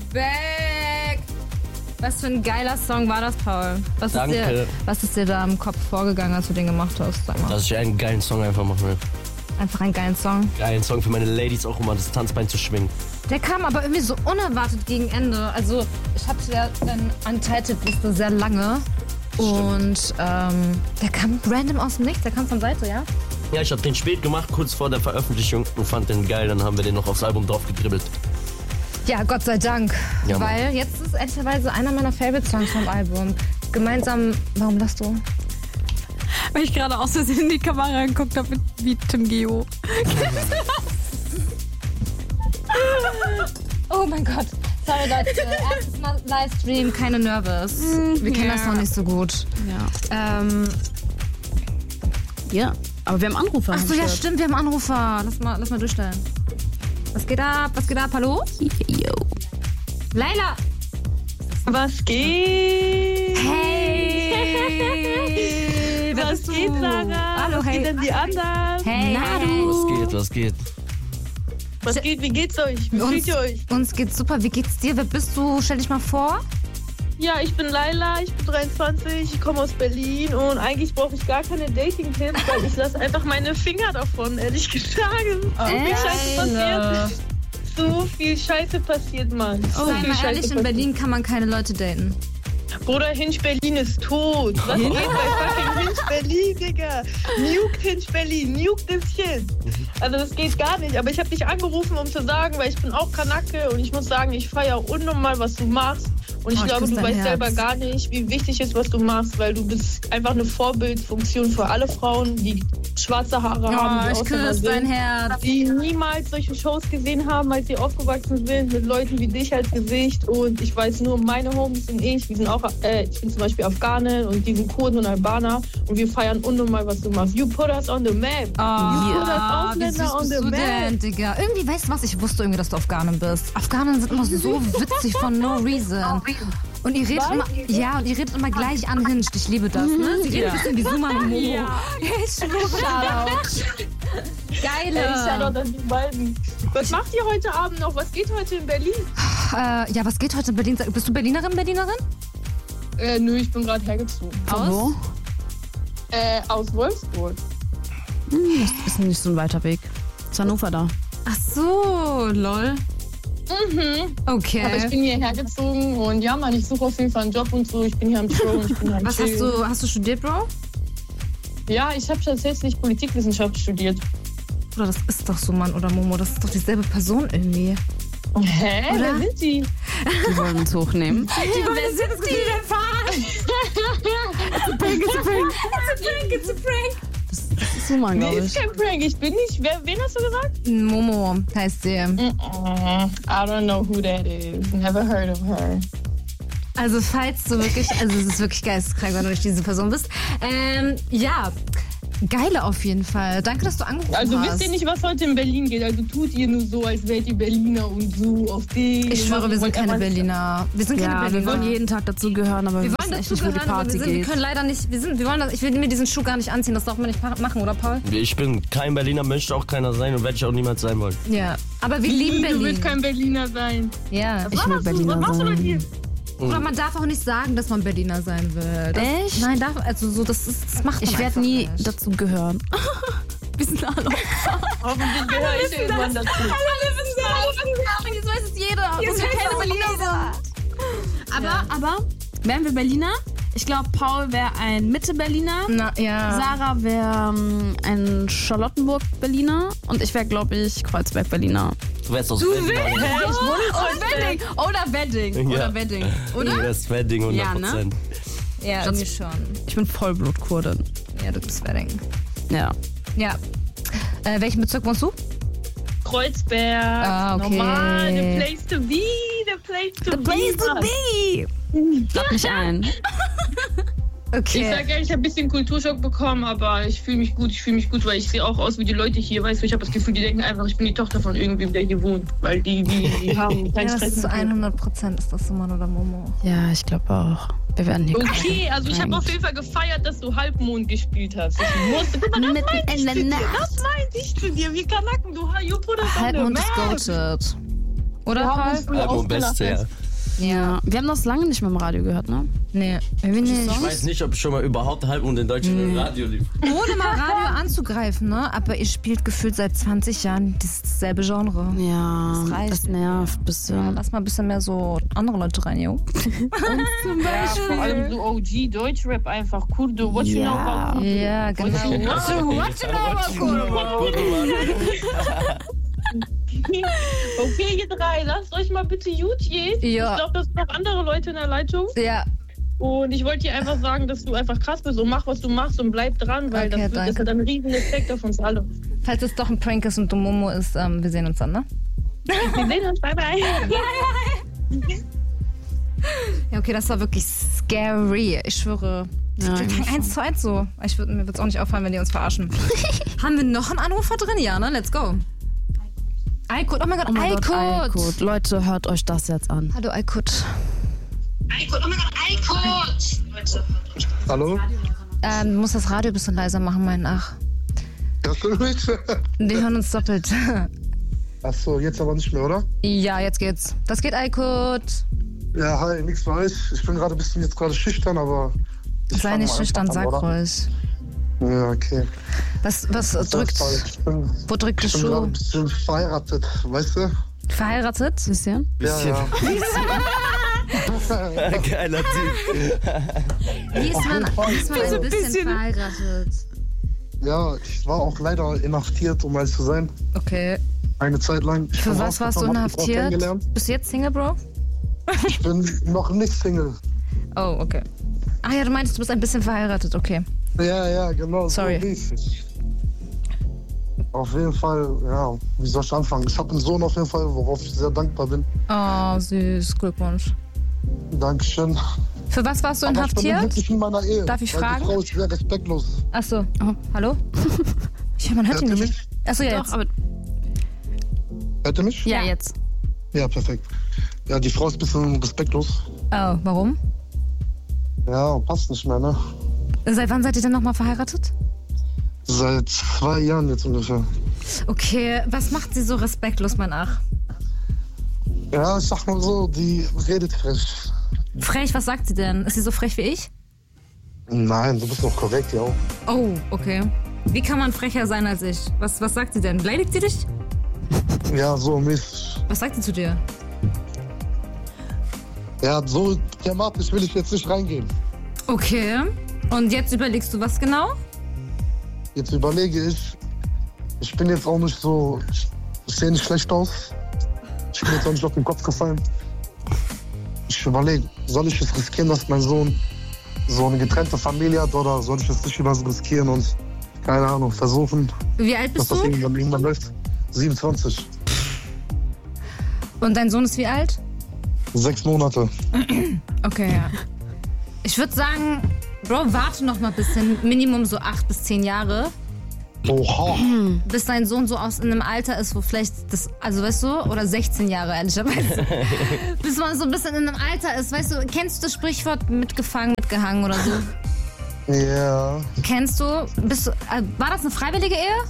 back. Was für ein geiler Song war das, Paul? Danke. Was ist dir da im Kopf vorgegangen, als du den gemacht hast? Sag mal. Dass ich einen geilen Song einfach machen will. Einfach einen geilen Song. Geilen Song für meine Ladies, auch um das Tanzbein zu schwingen. Der kam aber irgendwie so unerwartet gegen Ende. Also ich hatte ja dann Untitled-Liste sehr lange. Und der kam random aus dem Nichts. Der kam von Seite, ja? Ja, ich hab den spät gemacht, kurz vor der Veröffentlichung und fand den geil. Dann haben wir den noch aufs Album drauf gedribbelt. Ja, Gott sei Dank. Ja, weil jetzt ist ehrlicherweise einer meiner Favorite-Songs vom Album. Gemeinsam, warum lachst du? Weil ich gerade aus Versehen in die Kamera geguckt habe wie Tim Geo. Oh mein Gott. Sorry Leute, erstes Mal Livestream, keine Nervous. Wir kennen das noch nicht so gut. Ja. Ja, aber wir haben Anrufer. Ach so, ja stimmt, wir haben Anrufer. Lass mal durchstellen. Was geht ab? Hallo? Yo. Laila! Was geht? Hey! Was geht, Sarah? Hallo, was hey. geht denn die anderen? Hey, Na, du? Was geht? Was geht? Wie geht's euch? Wie fühlt ihr euch? Uns geht's super. Wie geht's dir? Wer bist du? Stell dich mal vor. Ja, ich bin Laila, ich bin 23, ich komme aus Berlin und eigentlich brauche ich gar keine Dating-Tipps, weil ich lasse einfach meine Finger davon, ehrlich gesagt. So viel Scheiße passiert, Mann. So Sei viel mal Scheiße ehrlich, in passiert. Berlin kann man keine Leute daten. Bruder, Hinge Berlin ist tot. Was geht bei fucking Hinge Berlin, Digga? Nuke Hinge Berlin, nuke das Shit. Also das geht gar nicht. Aber ich habe dich angerufen, um zu sagen, weil ich bin auch Kanake und ich muss sagen, ich feiere unnormal, was du machst. Und ich glaube, küsse du dein weißt Herz. selber gar nicht, wie wichtig ist, was du machst, weil du bist einfach eine Vorbildfunktion für alle Frauen, die schwarze Haare haben, die ich Ausländer küsse dein sind, Herz. die niemals solche Shows gesehen haben, als sie aufgewachsen sind, mit Leuten wie dich als Gesicht. Und ich weiß nur, meine Homies und ich, wir sind auch, ich bin zum Beispiel Afghanen und die sind Kurden und Albaner und wir feiern unnormal, was du machst. You put us on the map. You put us Wie süß Ausländer on bist the du map. denn, Digga? Irgendwie, weißt du was? Ich wusste irgendwie, dass du Afghanen bist. Afghanen sind immer so witzig von no reason. Und ihr redet immer gleich unhinged. Ich liebe das, ne? Sie redet ein bisschen wie Suman und Momo. Ja. Ich schwöre. Geile. Ey, Shoutout an die beiden. Was macht ihr heute Abend noch? Was geht heute in Berlin? Ja, was geht heute in Berlin? Bist du Berlinerin? Nö, ich bin gerade hergezogen. Wo? Aus Wolfsburg. Das ist nicht so ein weiter Weg. Ist Hannover da. Ach so, lol. Okay. Aber ich bin hierher gezogen und ja, Mann, ich suche auf jeden Fall einen Job und so. Ich bin hier am Show und ich bin am Was hast du studiert, Bro? Ja, ich habe tatsächlich Politikwissenschaft studiert. Bruder, das ist doch so, Mann oder Momo. Das ist doch dieselbe Person irgendwie. Hä? Oder? Wer sind die? Die wollen uns hochnehmen. Wer sind die denn fahren? It's a prank. Das ist Suman, Nee, glaube ist ich. kein Prank. Ich bin nicht. Wen hast du gesagt? Momo heißt sie. I don't know who that is. Never heard of her. Also falls du wirklich, es ist wirklich geisteskrank, wenn du nicht diese Person bist. Ja, geile auf jeden Fall. Danke, dass du angerufen hast. Also wisst ihr nicht, was heute in Berlin geht? Also tut ihr nur so, als wärt ihr Berliner und so auf den. Ich schwöre, wir sind keine Berliner. Wir sind keine Ja, wir Berliner. wollen jeden Tag dazugehören, aber wir Wir wissen wollen echt nicht, wo die dazugehören, aber Party wir geht. können leider nicht, ich will mir diesen Schuh gar nicht anziehen, das darf man nicht machen, oder Paul? Ich bin kein Berliner, möchte auch keiner sein und werde ich auch niemals sein wollen. Ja, aber wir lieben Du Berlin. willst kein Berliner sein. Ja, Ich will Berliner Was machst du denn hier? sein. oder man darf auch nicht sagen, dass man Berliner sein will. Echt? Nein, das macht man Ich werde einfach nie nicht. dazugehören. Wir sind alle Hoffentlich gehöre ich irgendwann dazu. Jetzt weiß es jeder. Jetzt weiß keine Berliner sind. Aber, wären wir Berliner? Ich glaube, Paul wäre ein Mitte-Berliner. Na, ja. Sarah wäre ein Charlottenburg-Berliner. Und ich wäre, glaube ich, Kreuzberg-Berliner. Du wärst aus Wedding. Wedding. Oder Wedding. Ja. Oder Wedding. Du Oder? wärst Wedding 100%. Ja, ne? Ja, irgendwie schon. Ich bin Vollblut-Kurdin. Ja, du bist Wedding. Ja. Ja. Welchen Bezirk wohnst du? Kreuzberg. Ah, okay. Normal. The place to be. The place to be. Lad mich ein. Okay. Ich sag ehrlich, ich habe ein bisschen Kulturschock bekommen, aber ich fühle mich gut, weil ich sehe auch aus wie die Leute hier, weißt du, ich habe das Gefühl, die denken einfach, ich bin die Tochter von irgendwem, der hier wohnt, weil die haben keinen Ja, das Stress. ist zu mit mir. 100% ist das so Mann oder Momo. Ja, ich glaube auch. Wir werden hier Okay, also ich habe auf jeden Fall gefeiert, dass du Halbmond gespielt hast. Ich musste, guck mal, das meinte ich zu dir. Das meinte ich zu dir. Wie Kanaken, du put us on the Halbmond ist map. goated. Oder, Wir haben Paul? uns früher Album ausgelacht. Beste, ja. Ja. Wir haben das lange nicht mehr im Radio gehört, ne? Nee, irgendwie nicht. Ich weiß nicht, ob schon mal überhaupt ein Album in deutschen Radio lief. Ohne mal Radio anzugreifen, ne? Aber ihr spielt gefühlt seit 20 Jahren dasselbe Genre. Ja, Das reicht. das nervt ein bisschen. Lass mal ein bisschen mehr so andere Leute rein, jo. Ja, vor allem so OG Deutschrap einfach. Kurdo, what you know about Kurdo? Ja, genau. Okay, ihr drei, lasst euch mal bitte gut gehen. Ja. Ich glaube, das sind noch andere Leute in der Leitung. Ja, Und ich wollte dir einfach sagen, dass du einfach krass bist und mach, was du machst und bleib dran, weil Okay, das danke. hat einen riesen Effekt auf uns alle. falls es doch ein Prank ist und du Momo ist, wir sehen uns dann, ne? Wir sehen uns, bye bye. Ja, okay, das war wirklich scary. Ich schwöre. Ja, Wir fangen 1:1 so. Mir wird's auch nicht auffallen, wenn die uns verarschen. Haben wir noch einen Anrufer drin? Ja, ne? Let's go. Aykut, oh mein Gott, Oh mein Gott, Aykut. Aykut. Leute, hört euch das jetzt an. Hallo, Aykut. Hallo? Du musst das Radio ein bisschen leiser machen, mein Ach. Hörst du mich? Wir hören uns doppelt. Achso, jetzt aber nicht mehr, oder? Ja, jetzt geht's. Das geht, Aykut. Ja, hi, nix für euch. Ich bin gerade ein bisschen jetzt gerade schüchtern, aber... ich Sei fang nicht mal schüchtern, einfach sag an, oder? ruhig. Ja, okay. Was Das drückt, ist toll. wo drückt der Ich bin gerade Schuh? ein bisschen verheiratet, weißt du? Verheiratet? Bisschen? Ja, ja. Geiler Typ. Wie ist man ein bisschen bisschen. verheiratet? Ja, ich war auch leider inhaftiert, um ehrlich zu sein. Okay. Eine Zeit lang. Ich Für bin was warst du rausgekommen, hab eine Frau inhaftiert? kennengelernt. Bist du jetzt Single, Bro? Ich bin noch nicht Single. Oh, okay. Ah ja, du meintest, du bist ein bisschen verheiratet, okay. Ja, genau. Sorry. So mäßig. Auf jeden Fall, ja, wie soll ich anfangen? Ich habe einen Sohn auf jeden Fall, worauf ich sehr dankbar bin. Oh, süß. Glückwunsch. Dankeschön. Für was warst du Aber ich bin inhaftiert? glücklich in meiner Ehe. Darf ich weil fragen? Die Frau ist sehr respektlos. Achso. Oh, hallo? Man hört ihn Hört ihr nicht. mich? Achso, ja, Doch, jetzt. aber Hört ihr mich? ja, jetzt. Ja, perfekt. Ja, die Frau ist ein bisschen respektlos. Oh, warum? Ja, passt nicht mehr, ne? Seit wann seid ihr denn nochmal verheiratet? Seit 2 Jahren jetzt ungefähr. Okay, was macht sie so respektlos, mein Ach? Ja, ich sag mal so, die redet frech. Frech, was sagt sie denn? Ist sie so frech wie ich? Nein, du bist doch korrekt, ja. Oh, okay. Wie kann man frecher sein als ich? Was sagt sie denn? Beleidigt sie dich? Ja, so mäßig. Was sagt sie zu dir? Ja, so thematisch will ich jetzt nicht reingehen. Okay. Und jetzt überlegst du was genau? Jetzt überlege ich bin jetzt auch nicht so, ich sehe nicht schlecht aus. Ich bin jetzt auch nicht auf den Kopf gefallen. Ich überlege, soll ich es riskieren, dass mein Sohn so eine getrennte Familie hat, oder soll ich es nicht über so riskieren und, keine Ahnung, versuchen, Wie alt dass bist das du? irgendwann läuft? 27. Und dein Sohn ist wie alt? 6 Monate. Okay, ja. Ich würde sagen, Bro, warte noch mal ein bisschen. Minimum so 8 bis 10 Jahre. Oha. Bis dein Sohn so in einem Alter ist, wo vielleicht das, also weißt du, oder 16 Jahre ehrlicherweise. Bis man so ein bisschen in einem Alter ist, weißt du, kennst du das Sprichwort mitgefangen, mitgehangen oder so? Ja. Kennst du? War das eine freiwillige Ehe?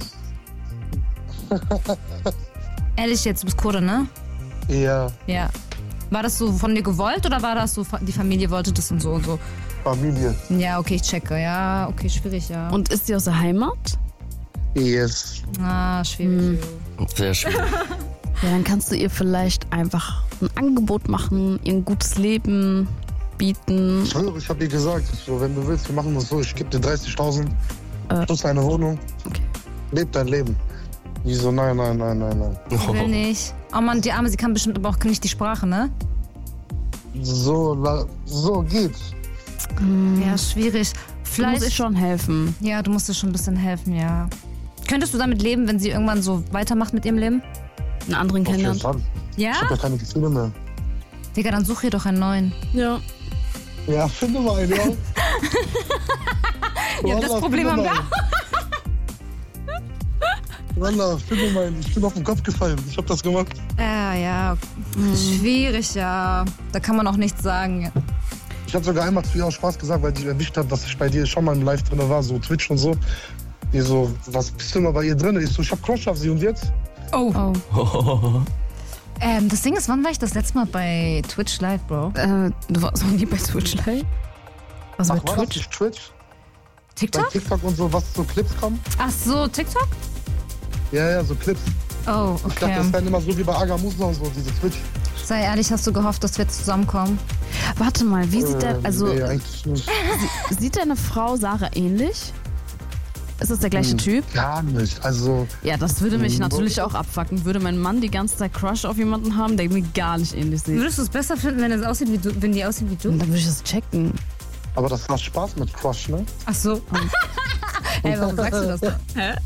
Ehrlich jetzt, du bist Kurde, ne? Ja. Ja. War das so von dir gewollt oder war das so, die Familie wollte das und so und so? Familie. Ja, okay, ich checke. Ja, okay, schwierig, ja. Und ist sie aus der Heimat? Yes. Schwierig. Sehr schön. Ja, dann kannst du ihr vielleicht einfach ein Angebot machen, ihr ein gutes Leben bieten. Ich höre, ich habe ihr gesagt, so, wenn du willst, wir machen das so, ich gebe dir 30.000 plus eine Wohnung. Okay. Leb dein Leben. Die so, nein. Ich will nicht. Oh Mann, die Arme, sie kann bestimmt aber auch nicht die Sprache, ne? So geht's. Ja, schwierig. Vielleicht muss ich schon helfen. Ja, du musst dir schon ein bisschen helfen, ja. Könntest du damit leben, wenn sie irgendwann so weitermacht mit ihrem Leben? Einen anderen Auf jeden kennenlernt. Fall. Ja? Ich habe ja keine Gefühle mehr. Digga, dann such ihr doch einen neuen. Ja. Ja, finde mal einen, ja. Ja, das Problem haben wir. Wallah, finde mal einen. Ich bin auf den Kopf gefallen. Ich habe das gemacht. Ja. Schwierig, ja. Da kann man auch nichts sagen. Ich habe sogar einmal zu ihr aus Spaß gesagt, weil die erwischt hat, dass ich bei dir schon mal im Live drin war, so Twitch und so. Die so, was bist du immer bei ihr drin? Ich so, ich hab Crush auf sie und jetzt? Oh. Das Ding ist, wann war ich das letzte Mal bei Twitch Live, Bro? Du warst noch nie bei Twitch Live? Was bei War das Twitch? nicht Twitch? Bei TikTok? TikTok und so, was so Clips kommen? Ach so, TikTok? Ja, so Clips. Oh, Ich dachte, okay. das wären immer so wie bei Agamusa und so, diese Twitch. Sei ehrlich, hast du gehofft, dass wir jetzt zusammenkommen? Warte mal, wie sieht der, also Nee, eigentlich nicht. sieht deine Frau Sarah ähnlich? Ist das der gleiche Typ? Gar nicht. Also, Ja, das würde mich natürlich auch abfucken. Würde mein Mann die ganze Zeit Crush auf jemanden haben, der mir gar nicht ähnlich sieht. Würdest du es besser finden, wenn es aussieht wie du, wenn die aussieht wie du? Dann würde ich das checken. aber das macht Spaß mit Crush, ne? Ach so. Ey, warum sagst du das doch?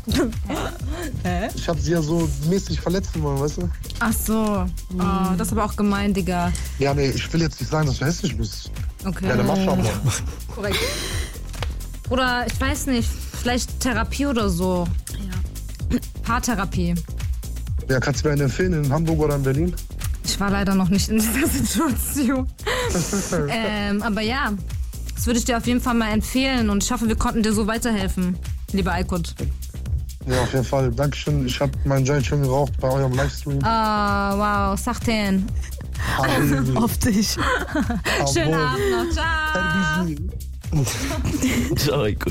Ich hab sie ja so mäßig verletzen wollen, weißt du? Ach so. Oh, das ist aber auch gemein, Digga. Ja, nee, ich will jetzt nicht sagen, dass du hässlich bist. Okay. Ja, dann mach schon mal. Korrekt. Oder ich weiß nicht, vielleicht Therapie oder so. Ja. Paartherapie. Ja, kannst du mir einen empfehlen, in Hamburg oder in Berlin? Ich war leider noch nicht in dieser Situation. Aber ja, das würde ich dir auf jeden Fall mal empfehlen und ich hoffe, wir konnten dir so weiterhelfen, lieber Aykut. Ja, auf jeden Fall. Dankeschön. Ich habe meinen Joint schon geraucht bei eurem Livestream. Wow, Sachten. Auf dich. Schönen Abend noch, ciao. Ciao, gut.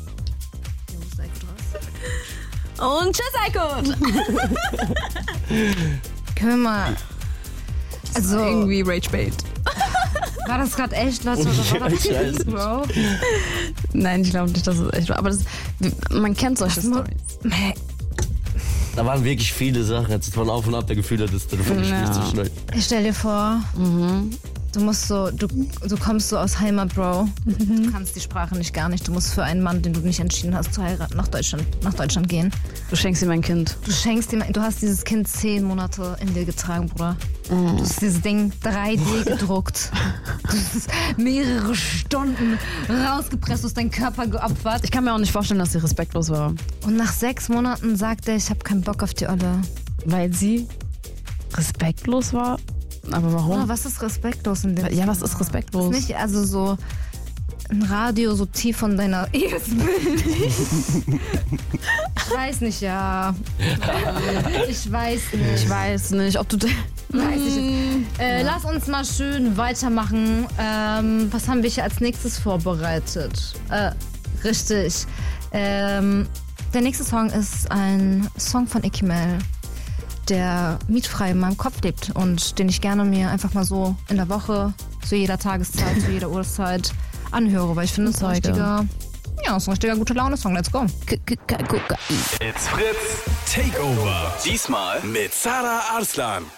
Und tschüss, Aykut. Können wir mal... Also, Irgendwie Ragebait. war das gerade echt, Leute? Oder war das Ja, ich weiß Bro? Nein, ich glaube nicht, dass es echt war. Aber man kennt solche Stories. Hey, Da waren wirklich viele Sachen. Jetzt von Auf und Ab der Gefühle, das fand ich nicht so schnell. ich stell dir vor, du musst so, du kommst so aus Heimat, Bro. Du kannst die Sprache nicht gar nicht. Du musst für einen Mann, den du nicht entschieden hast zu heiraten, nach Deutschland gehen. Du schenkst ihm ein Kind. Du schenkst ihm, du hast dieses Kind 10 Monate in dir getragen, Bruder. Du hast dieses Ding 3D gedruckt. Du hast es mehrere Stunden rausgepresst, du hast deinen Körper geopfert. Ich kann mir auch nicht vorstellen, dass sie respektlos war. Und nach 6 Monaten sagt er, ich habe keinen Bock auf die Olle. Weil sie respektlos war? Aber warum? Oh, was ist respektlos in dem? Ja, was ist respektlos? Ist nicht also so ein Radio so tief von deiner Ehesbild. Ich weiß nicht, ja. Ich weiß nicht. Ich weiß nicht, ob du... Weiß ich nicht. Lass uns mal schön weitermachen. Was haben wir hier als nächstes vorbereitet? Richtig. Der nächste Song ist ein Song von Ikimel, der mietfrei in meinem Kopf lebt und den ich gerne mir einfach mal so in der Woche, zu jeder Tageszeit, zu jeder Uhrzeit anhöre, weil ich finde, es ist ein richtiger gute Laune-Song. Let's go. It's Fritz Takeover. Diesmal mit Sarah Arslan.